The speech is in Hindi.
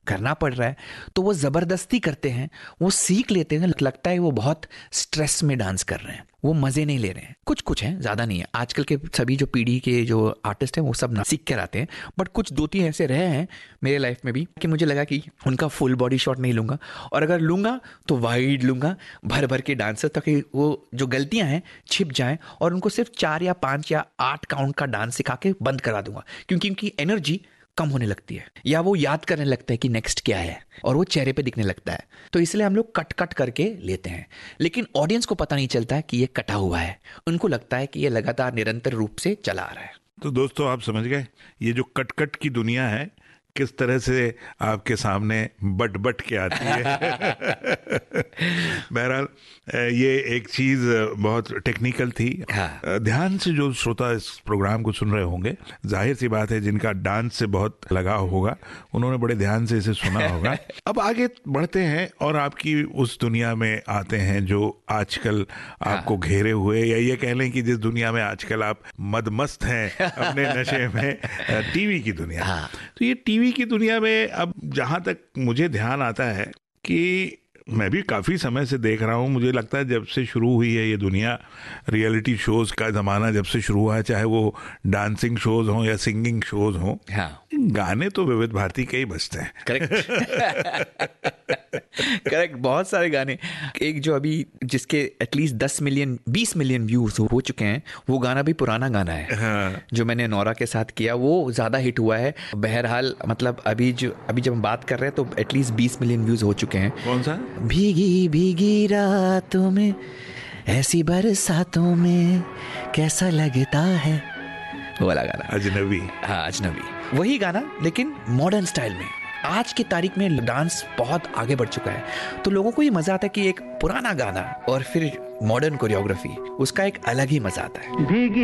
करना पड़ रहा है तो वो ज़बरदस्ती करते हैं, वो सीख लेते हैं, लगता है वो बहुत स्ट्रेस में डांस कर रहे हैं, वो मज़े नहीं ले रहे हैं। कुछ कुछ हैं, ज़्यादा नहीं है। आजकल के सभी जो पीढ़ी के जो आर्टिस्ट हैं वो सब ना सीख कर आते हैं, बट कुछ 2-3 ऐसे रहे हैं मेरे लाइफ में भी कि मुझे लगा कि उनका फुल बॉडी शॉट नहीं लूँगा, और अगर लूँगा तो वाइड लूँगा, भर भर के डांसर, ताकि वो जो गलतियाँ हैं छिप जाएँ और उनको सिर्फ 4 या 5 या 8 काउंट का डांस सिखा के बंद करा दूंगा, क्योंकि उनकी एनर्जी कम होने लगती है या वो याद करने लगता है कि नेक्स्ट क्या है, और वो चेहरे पे दिखने लगता है। तो इसलिए हम लोग कट कट करके लेते हैं, लेकिन ऑडियंस को पता नहीं चलता है कि ये कटा हुआ है। उनको लगता है कि ये लगातार निरंतर रूप से चला आ रहा है। तो दोस्तों, आप समझ गए ये जो कट कट की दुनिया है किस तरह से आपके सामने बट बट के आती है। बहरहाल ये एक चीज बहुत टेक्निकल थी। हाँ। ध्यान से जो श्रोता इस प्रोग्राम को सुन रहे होंगे, जाहिर सी बात है जिनका डांस से बहुत लगाव होगा उन्होंने बड़े ध्यान से इसे सुना होगा। अब आगे बढ़ते हैं और आपकी उस दुनिया में आते हैं जो आजकल आपको घेरे हुए, या ये कह लें कि जिस दुनिया में आजकल आप मदमस्त हैं अपने नशे में, टीवी की दुनिया। तो ये टीवी की दुनिया में अब जहां तक मुझे ध्यान आता है कि मैं भी काफ़ी समय से देख रहा हूँ, मुझे लगता है जब से शुरू हुई है ये दुनिया, रियलिटी शोज़ का ज़माना जब से शुरू हुआ है, चाहे वो डांसिंग शोज़ हों या सिंगिंग शोज़ हों, हाँ, गाने तो विविध भारती के ही बजते हैं। करेक्ट। करेक्ट, बहुत सारे गाने। एक जो अभी जिसके एटलीस्ट 10 मिलियन 20 मिलियन व्यूज हो चुके हैं, वो गाना भी पुराना गाना है। हाँ। जो मैंने नोरा के साथ किया वो ज़्यादा हिट हुआ है। बहरहाल मतलब अभी जब हम बात कर रहे हैं तो एटलीस्ट 20 मिलियन व्यूज हो चुके हैं। कौन सा? भीगी भीगी रातों में, ऐसी बरसातों में कैसा लगता है, वो वाला गाना। अजनबी। हाँ, अजनबी, वही गाना लेकिन मॉडर्न स्टाइल में। आज की तारीख में डांस बहुत आगे बढ़ चुका है, तो लोगों को ये मजा आता है कि एक पुराना गाना और फिर मॉडर्न कोरियोग्राफी, उसका एक अलग ही मजा आता है। भीगी